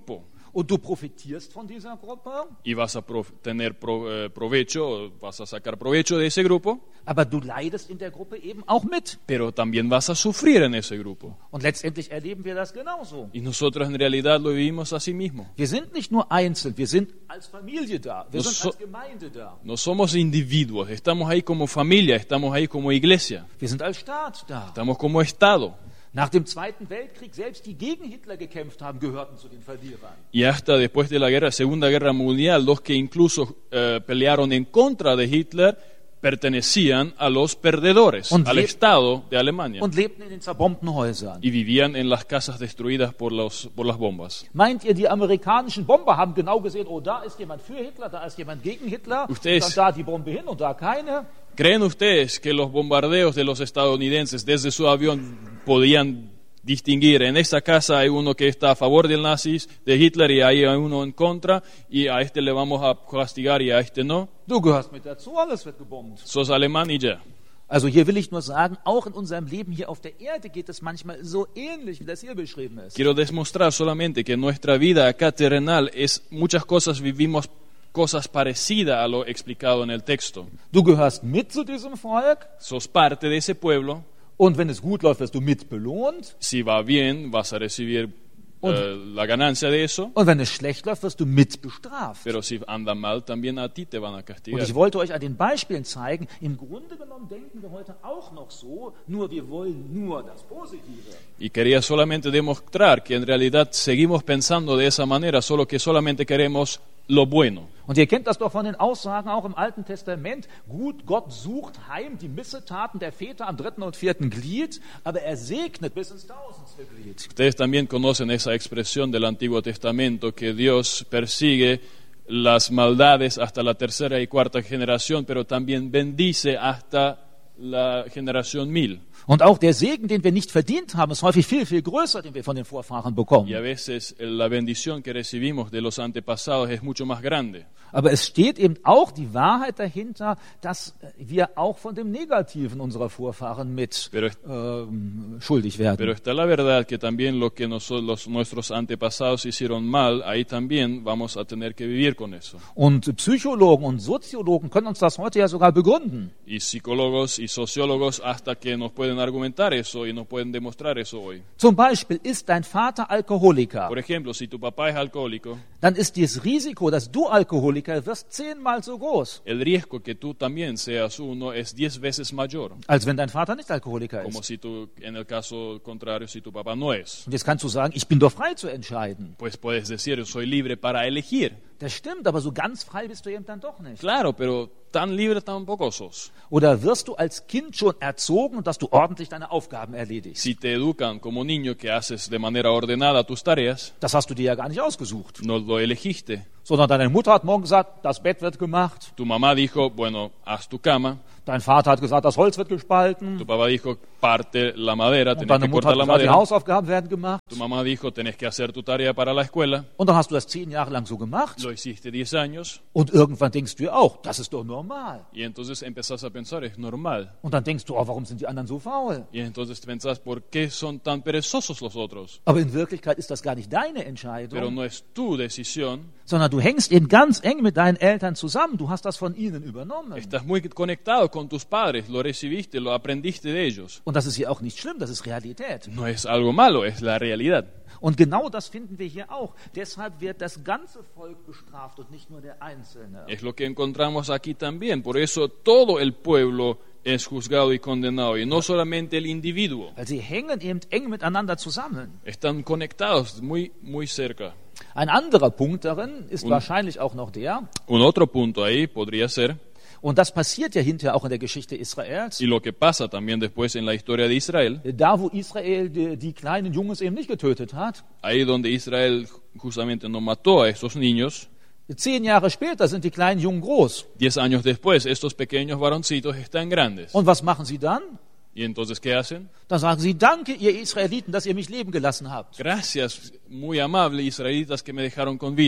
und du profitierst von dieser Gruppe, y vas a pro- tener pro- eh, provecho, vas a sacar provecho de ese grupo, aber du leidest in der Gruppe eben auch mit. pero también vas a sufrir en ese grupo. Und letztendlich erleben wir das genauso. Y nosotros en realidad lo vivimos así mismo. Wir sind nicht nur einzeln, wir sind als Familie da, wir No sind so- als Gemeinde da, No somos individuos, estamos ahí como familia, estamos ahí como iglesia, wir sind als Staat da. estamos como Estado. Nach dem Zweiten Weltkrieg, selbst die gegen Hitler gekämpft haben, gehörten zu den Verlierern. Y hasta después de la guerra, Segunda Guerra Mundial, los que incluso eh, pelearon en contra de Hitler pertenecían a los perdedores, Und al leb- Estado de Alemania. Und lebten in den zerbombten Häusern. Y vivían en las casas destruidas por, los, por las bombas. Meint ihr, die amerikanischen Bomber haben genau gesehen, oh, da ist jemand für Hitler, da ist jemand gegen Hitler, Ustedes- und dann da die Bombe hin und da keine? ¿Creen ustedes que los bombardeos de los estadounidenses desde su avión podían distinguir? En esta casa hay uno que está a favor del nazis, de Hitler, y ahí hay uno en contra, y a este le vamos a castigar y a este no. Du gehörst mit dazu, alles wird gebombt. Sos alemán y ya. Also hier will ich nur sagen, auch in unserem Leben hier auf der Erde geht es manchmal so ähnlich, wie das hier beschrieben ist. Quiero demostrar solamente que nuestra vida acá terrenal es muchas cosas, vivimos cosas parecidas a lo explicado en el texto. Du gehörst mit zu diesem Volk Sos parte de ese pueblo, und wenn es gut läuft, wirst du mit belohnt si va bien vas a recibir Und- eh, la ganancia de eso, und wenn es schlecht läuft, wirst du mit bestraft. pero si anda mal también a ti te van a Und castigar. ich wollte euch an den Beispielen zeigen, im Grunde genommen denken wir heute auch noch so, nur wir wollen nur das Positive. Y quería solamente demostrar que en realidad seguimos pensando de esa manera, solo que solamente queremos lo bueno. Und ihr kennt das doch von den Aussagen auch im Alten Testament. Gut, Gott sucht heim die Missetaten der Väter am dritten und vierten Glied, aber er segnet bis ins tausendste Glied. Ustedes también conocen esa expresión del Antiguo Testamento, que Dios persigue las maldades hasta la tercera y cuarta generación, pero también bendice hasta la generación mil. Und auch der Segen, den wir nicht verdient haben, ist häufig viel, viel größer, den wir von den Vorfahren Y a bekommen. veces eh, la bendición que recibimos de los antepasados es mucho más grande. Aber es steht eben auch die Wahrheit dahinter, dass wir auch von dem Negativen unserer Vorfahren mit Pero es- ähm, schuldig Pero werden. está la verdad que también lo que noso- los, nuestros antepasados hicieron mal, ahí también vamos a tener que vivir con eso. Und Psychologen und Soziologen können uns das heute ja sogar begründen. Y psicólogos y sociólogos hasta que nos pueden argumentar eso y nos pueden demostrar eso hoy. Zum Beispiel, ist dein Vater Alkoholiker, Por ejemplo, si tu papá es alcohólico, dann ist das Risiko, dass du Alkoholiker wirst, zehnmal so groß, el riesgo que tú también seas uno es diez veces mayor, als wenn dein Vater nicht Alkoholiker como ist. si tú, en el caso contrario, si tu papá no es. Und jetzt kannst du sagen, ich bin doch frei zu entscheiden. Pues puedes decir, soy libre para elegir. Das stimmt, aber so ganz frei bist du eben dann doch nicht. Claro, pero tan libre tampoco sos. Oder wirst du als Kind schon erzogen, dass du ordentlich deine Aufgaben erledigst? Si te educan como niño que haces de manera ordenada tus tareas, Das hast du dir ja gar nicht ausgesucht. no lo elegiste. Sondern deine Mutter hat morgen gesagt, das Bett wird gemacht. Tu mamá dijo, bueno, haz tu cama. Dein Vater hat gesagt, das Holz wird gespalten. Tu papá dijo, parte la madera, Und tenés deine que Mutter cortar hat la gesagt, die madera. Hausaufgaben werden gemacht. Tu mamá dijo, tenés que hacer tu tarea para la escuela. Und dann hast du das zehn Jahre lang so gemacht. Lo hiciste diez años Und irgendwann denkst du dir auch, das ist doch normal. y entonces empezás a pensar, es normal. Und dann denkst du, oh, warum sind die anderen so faul? Y entonces pensás, ¿por qué son tan perezosos los otros? Aber in Wirklichkeit ist das gar nicht deine Pero Entscheidung, no es tu decisión. sondern du hängst eben ganz eng mit deinen Eltern zusammen. Du hast das von ihnen übernommen. Estás muy conectado con tus padres, lo recibiste, lo aprendiste de ellos. Und das ist hier auch nicht schlimm, das ist Realität. No es algo malo, es la realidad. Und genau das finden wir hier auch. Deshalb wird das ganze Volk bestraft und nicht nur der Einzelne. Es lo que encontramos aquí también. Por eso todo el pueblo es juzgado y condenado, y no solamente el individuo. Weil sie hängen eben eng miteinander zusammen. Están conectados muy, muy cerca. Ein anderer Punkt darin ist Und- wahrscheinlich auch noch der, Un otro punto ahí podría ser, und das passiert ja hinterher auch in der Geschichte Israels, y lo que pasa también después en la historia de Israel, da wo Israel die, die kleinen Jungs eben nicht getötet hat, ahí donde Israel justamente no mató a estos niños, zehn Jahre später sind die kleinen Jungen groß. diez años después estos pequeños varoncitos están grandes. Und was machen sie dann? ¿Y entonces qué hacen? Dann sagen sie, danke ihr Israeliten, dass ihr mich leben gelassen habt. Gracias, muy amable israelitas que me dejaron con vida.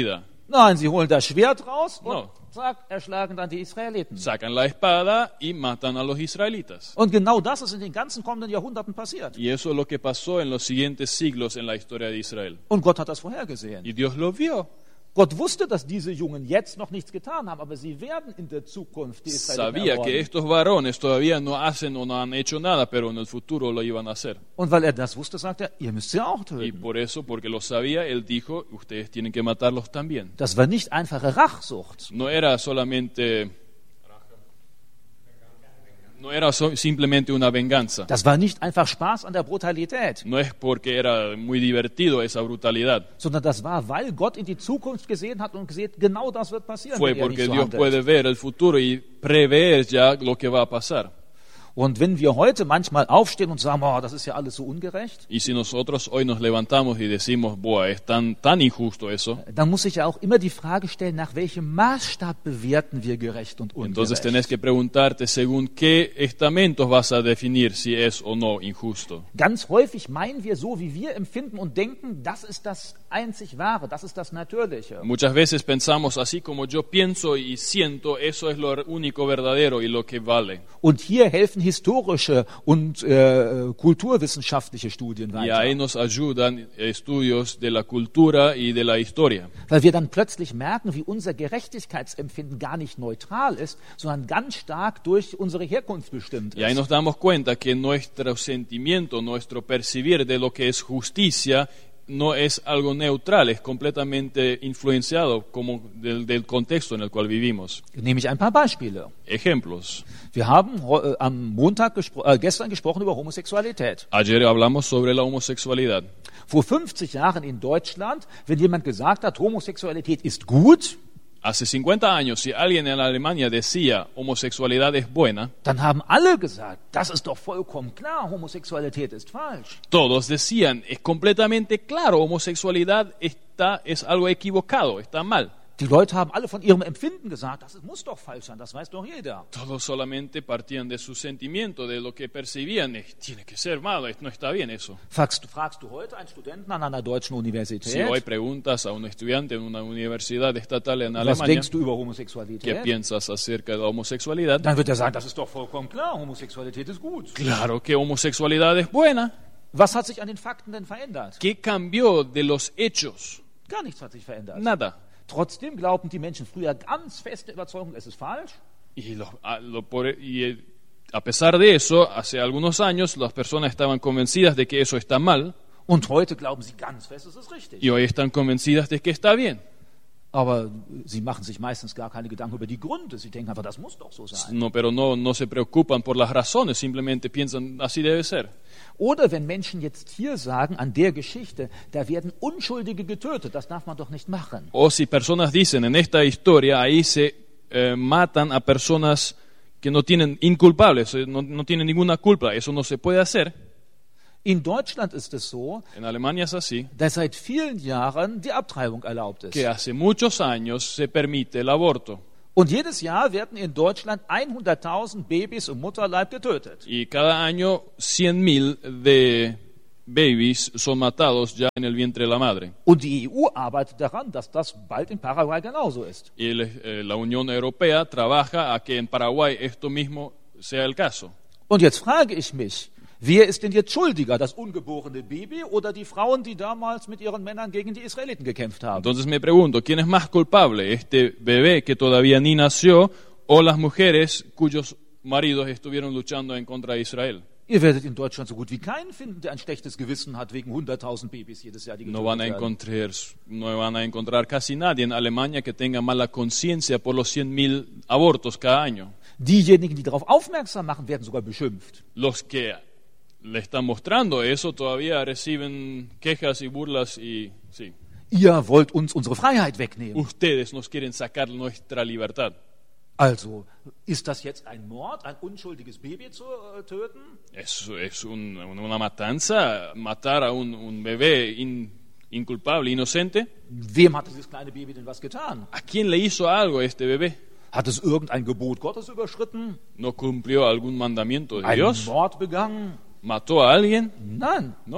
Nein, sie holen das Schwert raus und No. zack, erschlagen dann die Israeliten. Sacan la espada y matan a los israelitas. Und genau das ist in den ganzen kommenden Jahrhunderten passiert. Y eso es lo que pasó en los siguientes siglos en la historia de Israel. Und Gott hat das vorhergesehen. Y Dios lo vio. Gott wusste, dass diese Jungen jetzt noch nichts getan haben, aber sie werden in der Zukunft die Israeliten Sabía que ermorden. estos varones todavía no hacen o no han hecho nada, pero en el futuro lo iban a hacer. Und weil er das wusste, sagt er, ihr müsst sie auch Y töten. por eso, porque lo sabía, él dijo, ustedes tienen que matarlos también. Das war nicht einfache Rachsucht. No era solamente, no era so- simplemente una venganza. Das war nicht einfach Spaß an der Brutalität, No es porque era muy divertido esa brutalidad. sondern das war, weil Gott in die Zukunft gesehen hat und gesehen, genau das wird passieren, Fue wenn ihr porque nicht so Dios handelt. puede ver el futuro y prever ya lo que va a pasar. Und wenn wir heute manchmal aufstehen und sagen, oh, das ist ja alles so ungerecht, Y si nosotros hoy nos levantamos y decimos, boah, es tan, tan injusto eso, dann muss ich ja auch immer die Frage stellen, nach welchem Maßstab bewerten wir gerecht und entonces ungerecht. tenés que preguntarte según qué estamentos vas a definir si es o no injusto. Ganz häufig meinen wir so, wie wir empfinden und denken, das ist das einzig Wahre, das ist das Natürliche. Muchas veces pensamos así como yo pienso y siento, eso es lo único verdadero y lo que vale. Und hier helfen historische und äh, kulturwissenschaftliche Studien Y ahí weiter. nos ayudan estudios de la cultura y de la historia. Weil wir dann plötzlich merken, wie unser Gerechtigkeitsempfinden gar nicht neutral ist, sondern ganz stark durch unsere Herkunft bestimmt Y ahí ist. nos damos cuenta que nuestro sentimiento, nuestro percibir de lo que es justicia, no es algo neutral, es completamente influenciado como del, del contexto en el cual vivimos. Nehme ich ein paar Beispiele. Ejemplos. Wir haben heu- äh, am Montag gespro äh, gestern gesprochen über Homosexualität. Ayer hablamos sobre la homosexualidad. Vor fünfzig Jahren in Deutschland, wenn jemand gesagt hat, Homosexualität ist gut, Hace cincuenta años, si alguien en Alemania decía homosexualidad es buena, dann haben alle gesagt, das ist doch vollkommen klar, Homosexualität ist falsch. todos decían, es completamente claro, homosexualidad está, es algo equivocado, está mal. Die Leute haben alle von ihrem Empfinden gesagt, das muss doch falsch sein, das weiß doch jeder. Todos solamente partían de su sentimiento, de lo que percibían, es, tiene que ser malo, es- no está bien eso. Fragst, fragst du heute einen Studenten an einer deutschen Si Universität, hoy preguntas a un estudiante en una universidad estatal en was Alemania, denkst du über ¿qué Homosexualität? piensas acerca de la homosexualidad? Dann wird er sagen, das ist doch vollkommen klar, Homosexualität ist gut. Claro que homosexualidad es buena. Was hat sich an den Fakten denn verändert? ¿Qué cambió de los hechos? Gar nichts hat sich verändert. Nada. Trotzdem glaubten die Menschen früher ganz feste Überzeugung, es ist falsch. Y, lo- a, lo por- y, eh, a pesar de eso, hace algunos años las personas estaban convencidas de que eso está mal Und heute glauben sie ganz fest, es ist richtig. y hoy están convencidas de que está bien. Aber sie machen sich meistens gar keine Gedanken über die Gründe. Sie denken einfach, das muss doch so sein. No, pero no, no se preocupan por las razones, simplemente piensan así debe ser. Oder wenn Menschen jetzt hier sagen, an der Geschichte, da werden Unschuldige getötet, das darf man doch nicht machen. O si personas dicen en esta historia, ahí se eh, matan a personas que no tienen inculpables, eh, no, no tienen ninguna culpa, eso no se puede hacer. In Deutschland ist es so, En Alemania es así, dass seit vielen Jahren die Abtreibung erlaubt ist. que hace muchos años se permite el aborto. Und jedes Jahr werden in Deutschland hunderttausend Babys im Mutterleib getötet. Y cada año cien mil de babies son matados ya en el vientre de la madre. Und die E U arbeitet daran, dass das bald in Paraguay genauso ist. Y el, eh, la Unión Europea trabaja a que en Paraguay esto mismo sea el caso. Und jetzt frage ich mich, wer ist denn jetzt schuldiger, das ungeborene Baby oder die Frauen, die damals mit ihren Männern gegen die Israeliten gekämpft haben? Entonces me pregunto, ¿quién es más culpable? ¿Este bebé que todavía ni nació o las mujeres cuyos maridos estuvieron luchando en contra de Israel? Ihr werdet in Deutschland so gut wie keinen finden, der ein schlechtes Gewissen hat wegen hunderttausend Babys jedes Jahr, die No van, a getötet werden. encontrar, no van a encontrar casi nadie en Alemania que tenga mala conciencia por los cien mil abortos cada año. Diejenigen, die darauf aufmerksam machen, werden sogar beschimpft. Los que le están mostrando eso todavía reciben quejas y burlas y sí, Ihr wollt uns unsere Freiheit wegnehmen. ustedes nos quieren sacar nuestra libertad. Also, ist das jetzt ein Mord, ein unschuldiges Baby zu äh, töten? Es, es un- una matanza, matar a un, un bebé in- inculpable, inocente. Wem hat dieses kleine Baby denn was getan? ¿A quién le hizo algo este bebé? Hat es irgendein Gebot Gottes überschritten? ¿No cumplió algún mandamiento de Einen Dios? Mord begangen? ¿Mató a alguien? Nein. No.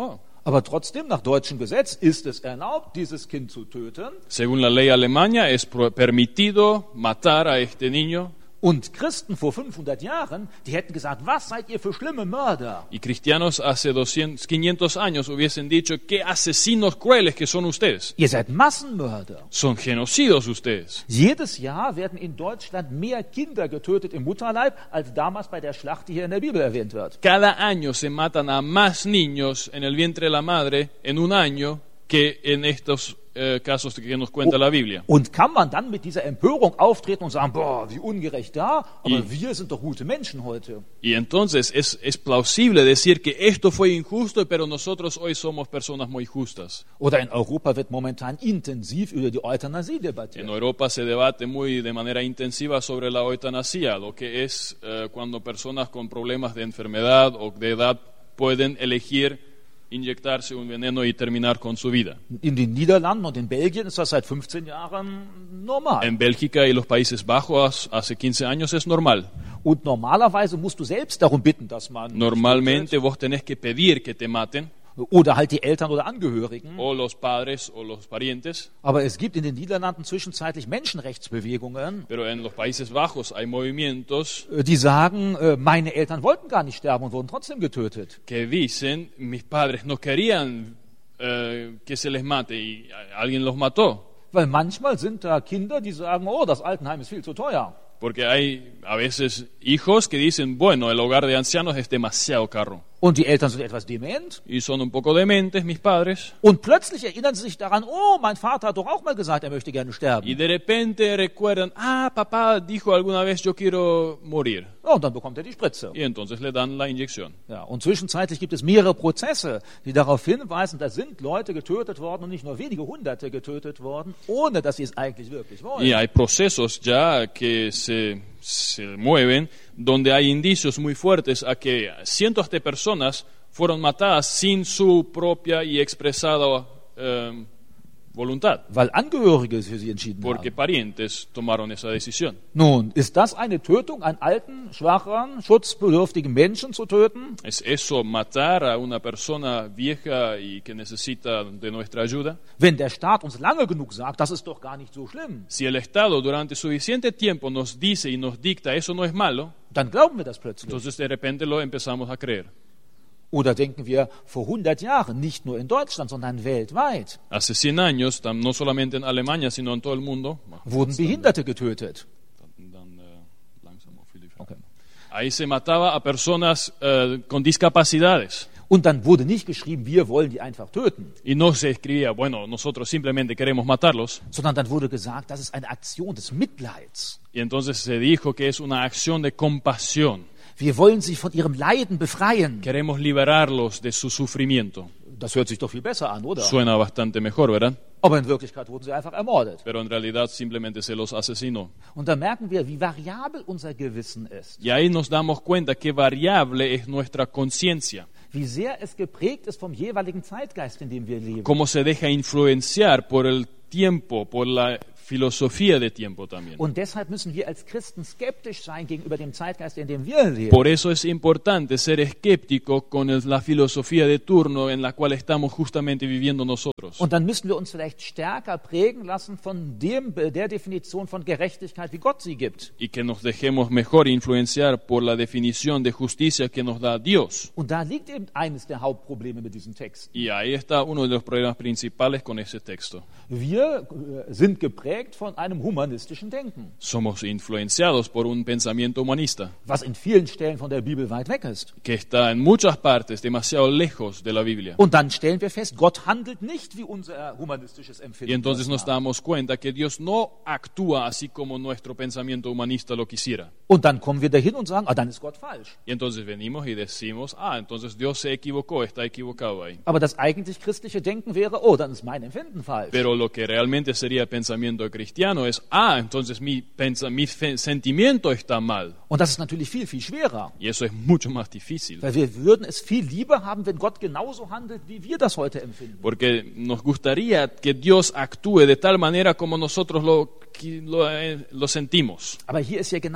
Aber trotzdem, nach deutschem Gesetz ist es erlaubt, dieses Kind zu töten. Según la ley alemana, es pro- permitido matar a este niño. Und Christen vor fünfhundert Jahren, die hätten gesagt, was seid ihr für schlimme Mörder? Y cristianos hace doscientos, quinientos años hubiesen dicho, qué asesinos crueles que son ustedes. Ihr seid Massenmörder. Son genocidos ustedes. Jedes Jahr werden in Deutschland mehr Kinder getötet im Mutterleib, als damals bei der Schlacht, die hier in der Bibel erwähnt wird. Cada año se matan a más niños en el vientre de la madre en un año que en estos eh, casos que nos cuenta la Biblia. Und kann man dann mit dieser Empörung auftreten und sagen, boah, wie ungerecht da, aber Y- wir sind doch gute Menschen heute. Y entonces es, es plausible decir que esto fue injusto, pero nosotros hoy somos personas muy justas. Oder in Europa wird momentan intensiv über die Euthanasie En debattiert. Europa se debate muy de manera intensiva sobre la eutanasia, lo que es eh, cuando personas con problemas de enfermedad o de edad pueden elegir inyectarse un veneno y terminar con su vida. In den Niederlanden und in Belgien ist das seit fünfzehn Jahren normal. En Bélgica y los Países Bajos hace quince años es normal. Und normalerweise musst du selbst darum bitten, dass man Normalmente vos tenés que pedir que te maten, oder halt die Eltern oder Angehörigen. o los padres o los parientes, Aber es gibt in den Niederlanden zwischenzeitlich Menschenrechtsbewegungen, pero en los Países Bajos hay movimientos äh, die sagen, äh, meine Eltern wollten gar nicht sterben und wurden trotzdem getötet. que dicen, mis padres no querían eh, que se les mate y a- alguien los mató. Weil manchmal sind da Kinder, die sagen, oh, das Altenheim ist viel zu teuer. Porque hay a veces hijos que dicen, bueno, el hogar de ancianos es demasiado caro. Und die Eltern sind etwas dement. Y son un poco dementes mis padres. Und plötzlich erinnern sie sich daran, oh, mein Vater hat doch auch mal gesagt, er möchte gerne sterben. Y de repente recuerdan, ah, papá dijo alguna vez yo quiero morir. Ja, und dann bekommt er die Spritze. Y entonces le dan la inyección. Ja, und zwischenzeitlich gibt es mehrere Prozesse, die darauf hinweisen, da sind Leute getötet worden und nicht nur wenige Hunderte getötet worden, ohne dass sie es eigentlich wirklich wollen. Y hay procesos ya que se, se mueven donde hay indicios muy fuertes a que cientos de personas fueron matadas sin su propia y expresada eh, voluntad, Weil Angehörige für sie entschieden porque haben. parientes tomaron esa decisión. Nun, ist das eine Tötung, einen alten, schwachen, schutzbedürftigen Menschen zu töten? ¿Es eso matar a una persona vieja y que necesita de nuestra ayuda? Wenn der Staat uns lange genug sagt, das ist doch gar nicht so schlimm, Si el Estado durante suficiente tiempo nos dice y nos dicta eso no es malo, dann glauben wir das plötzlich. entonces de repente lo empezamos a creer. Oder denken wir, vor hundert Jahren, nicht nur in Deutschland, sondern weltweit, Hace cien años, tam- no solamente en Alemania, sino en todo el mundo, wurden Behinderte getötet. dan, eh, langsam auf viele Okay. ahí se mataba a personas eh, con discapacidades. Und dann wurde nicht geschrieben, wir wollen die einfach töten, Y no se escribía, bueno, nosotros simplemente queremos matarlos. sondern dann wurde gesagt, das ist eine Aktion des Mitleids. Y entonces se dijo que es una acción de compasión. Wir wollen sie von ihrem Leiden befreien. Queremos liberarlos de su sufrimiento. Das hört sich doch viel besser an, oder? Suena bastante mejor, ¿verdad? Aber in Wirklichkeit wurden sie einfach ermordet. Pero en realidad simplemente se los asesinó. Und da merken wir, wie variabel unser Gewissen ist. Y ahí nos damos cuenta qué variable es nuestra conciencia, Wie sehr es geprägt ist vom jeweiligen Zeitgeist, in dem wir leben. cómo se deja influenciar por el tiempo, por la filosofía de tiempo también. Und deshalb müssen wir als Christen skeptisch sein gegenüber dem Zeitgeist, in dem wir leben. Por eso es importante ser escéptico con el- la filosofía de turno en la cual estamos justamente viviendo nosotros. Und dann müssen wir uns vielleicht stärker prägen lassen von dem, der Definition von Gerechtigkeit, wie Gott sie gibt. Y que nos dejemos mejor influenciar por la definición de justicia que nos da Dios. Und da liegt eben eines der Hauptprobleme mit diesem Text. Y ahí está uno de los problemas principales con ese texto. Wir äh, sind geprägt von einem humanistischen Denken, Somos influenciados por un pensamiento humanista was in vielen Stellen von der Bibel weit weg ist. que está en muchas partes demasiado lejos de la Biblia. Und dann stellen wir fest, Gott handelt nicht wie unser humanistisches Empfinden. Y entonces das nos macht. damos cuenta que Dios no actúa así como nuestro pensamiento humanista lo quisiera. Und dann kommen wir dahin und sagen, ah, dann ist Gott falsch. Y entonces venimos y decimos, ah, entonces Dios se equivocó, está equivocado ahí. Aber das eigentlich christliche Denken wäre, oh, dann ist mein Empfinden falsch. Pero lo que realmente sería pensamiento cristiano es, ah, entonces mi, pensa- mi fe- sentimiento está mal. Und das ist natürlich viel, viel schwerer. Y eso es mucho más difícil. Weil wir würden es viel lieber haben, wenn Gott genauso handelt, wie wir das heute empfinden. Porque nos gustaría que Dios actúe de tal manera como nosotros lo, lo, eh, lo sentimos. Aber hier ist ja genau die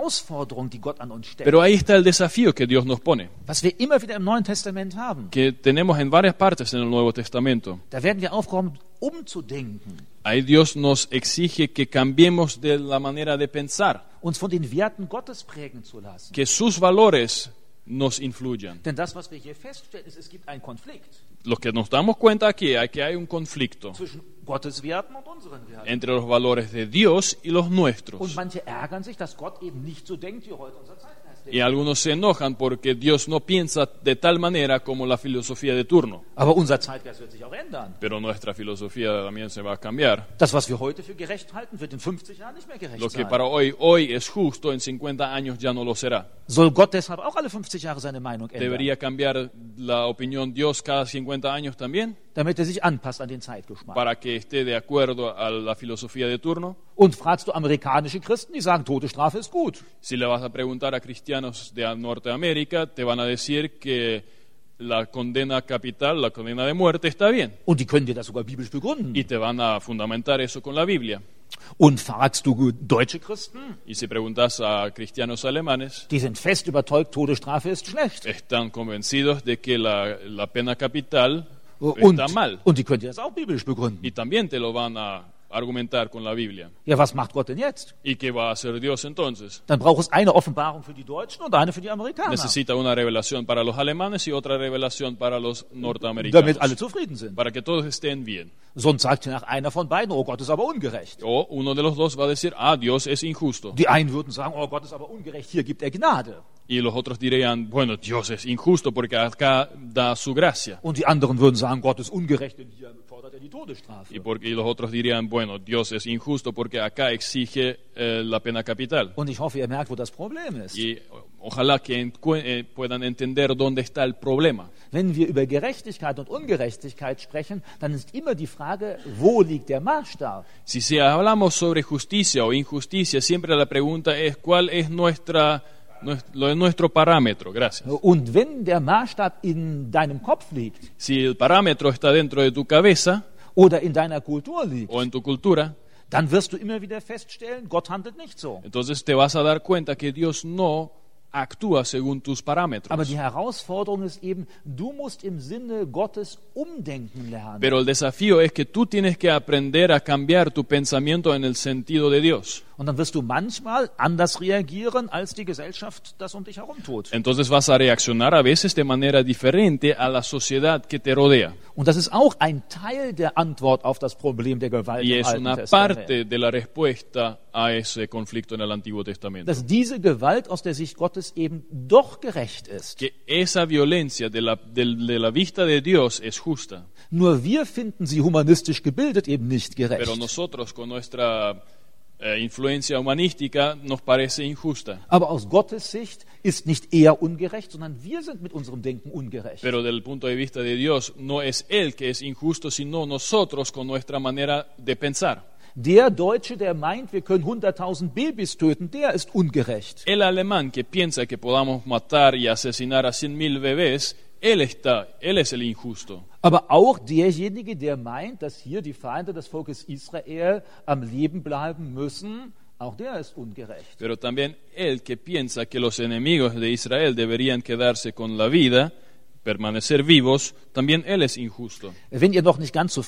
Herausforderung, die Gott an uns stellt. Pero ahí está el desafío que Dios nos pone, Was wir immer wieder im Neuen Testament haben. que tenemos en varias partes en el Nuevo Testamento. Da werden wir aufgerufen, umzudenken, Ahí Dios nos exige que cambiemos de la manera de pensar, uns von den Werten Gottes prägen zu lassen. que sus valores nos influyan. Denn das, was wir hier feststellen, ist, es gibt einen Konflikt Lo que nos damos cuenta aquí es que hay un conflicto zwischen Gottes Werten und unseren Werten. entre los valores de Dios y los Und nuestros. manche ärgern sich, dass Gott eben nicht so denkt, wie heute unser Zeitgeist Y algunos se enojan porque Dios no piensa de tal manera como la filosofía de turno. Aber unser Zeitgeist wird sich auch ändern. Pero nuestra filosofía también se va a cambiar. Das, was wir heute für gerecht halten, wird in fünfzig Jahren nicht mehr gerecht Lo que sein. para hoy, hoy es justo, en cincuenta años ya no lo será. Soll Gott deshalb auch alle fünfzig Jahre seine Meinung ändern, ¿Debería cambiar la opinión Dios cada cincuenta años también? damit er sich anpasst an den Zeitgeschmack? Para que esté de acuerdo a la filosofía de turno. Und fragst du amerikanische Christen, die sagen, Todesstrafe ist gut. Si le vas a preguntar a cristianos de Norteamérica, te van a decir que la condena capital, la condena de muerte está bien. Und die können dir das sogar biblisch begründen. Y te van a fundamentar eso con la Biblia. Und fragst du deutsche Christen, Y si preguntas a cristianos alemanes, die sind fest überzeugt, Todesstrafe ist schlecht. están convencidos de que la, la pena capital Und, está mal. und die können dir das auch biblisch begründen. Y también te lo van a argumentar con la Biblia. Ja, was macht Gott denn jetzt? ¿Y qué va a hacer Dios entonces? Dann braucht es eine Offenbarung für die Deutschen und eine für die Amerikaner, Necesita una revelación para los alemanes y otra revelación para los damit alle norteamericanos, zufrieden sind. para que todos estén bien. Sonst sagt nach einer von beiden, oh Gott ist aber ungerecht. O uno de los dos va a decir, ah, Dios es injusto. Die einen würden sagen, oh Gott ist aber ungerecht, hier gibt er Gnade. Y los otros dirían, bueno, Dios es injusto porque acá da su gracia. Und die anderen würden sagen, Gott ist ungerecht, denn hier fordert er die Todesstrafe. Y, porque, y los otros dirían, bueno, Dios es injusto porque acá exige eh, la pena capital. Und ich hoffe, ihr merkt, wo das Problem ist. Y ojalá que encue- eh, puedan entender dónde está el problema. Wenn wir über Gerechtigkeit und Ungerechtigkeit sprechen, dann ist immer die Frage, wo liegt der Maßstab? Si, si hablamos sobre justicia o injusticia, siempre la pregunta es, ¿cuál es nuestra, nues- lo de nuestro parámetro? Gracias. Und wenn der Maßstab in deinem Kopf liegt Si el parámetro está dentro de tu cabeza oder in deiner Kultur liegt, o en tu cultura, dann wirst du immer wieder feststellen, Gott handelt nicht so. entonces te vas a dar cuenta que Dios no actúa según tus parámetros. Aber die Herausforderung ist eben, du musst im Sinne Gottes umdenken lernen. Pero el desafío es que tú tienes que aprender a cambiar tu pensamiento en el sentido de Dios. Und dann wirst du manchmal anders reagieren, als die Gesellschaft das um dich herum tut. Entonces vas a reaccionar a veces de manera diferente a la sociedad que te rodea. Und das ist auch ein Teil der Antwort auf das Problem der Gewalt Y im es Alten una Testament. parte de la respuesta a ese conflicto en el Antiguo Testamento. Dass diese Gewalt aus der Sicht Gottes eben doch gerecht ist. Que esa violencia de la, de, de la vista de Dios es justa. Nur wir finden sie humanistisch gebildet eben nicht Pero gerecht. nosotros con nuestra eh, influencia humanística nos parece injusta. Aber aus Gottes Sicht ist nicht er ungerecht, sondern wir sind mit unserem Denken ungerecht. Pero del punto de vista de Dios no es Él que es injusto, sino nosotros con nuestra manera de pensar. Der Deutsche, der meint, wir können hunderttausend Babys töten, der ist ungerecht. El alemán que piensa que podamos matar y asesinar a cien mil bebés, él está, él es el injusto. Aber auch derjenige, der meint, dass hier die Feinde des Volkes Israel am Leben bleiben müssen, auch der ist ungerecht. Pero también él que piensa que los enemigos de Israel deberían quedarse con la vida, permanecer vivos, también él es injusto. Wenn ihr noch nicht ganz so